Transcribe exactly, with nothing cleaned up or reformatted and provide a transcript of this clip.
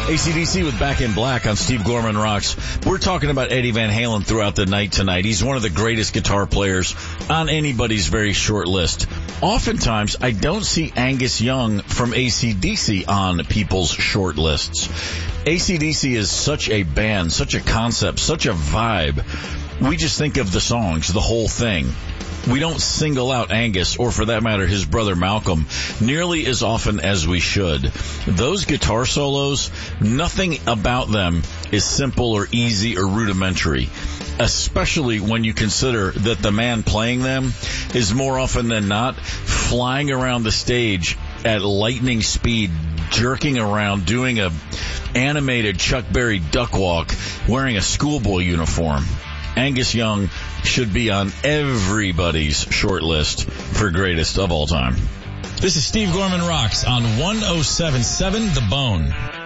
A C D C with Back in Black on Steve Gorman Rocks. We're talking about Eddie Van Halen throughout the night tonight. He's one of the greatest guitar players on anybody's very short list. Oftentimes, I don't see Angus Young from A C D C on people's short lists. A C D C is such a band, such a concept, such a vibe. We just think of the songs, the whole thing. We don't single out Angus, or for that matter, his brother Malcolm, nearly as often as we should. Those guitar solos, nothing about them is simple or easy or rudimentary, especially when you consider that the man playing them is more often than not flying around the stage at lightning speed, jerking around, doing a animated Chuck Berry duck walk, wearing a schoolboy uniform. Angus Young should be on everybody's short list for greatest of all time. This is Steve Gorman Rocks on one oh seven point seven The Bone.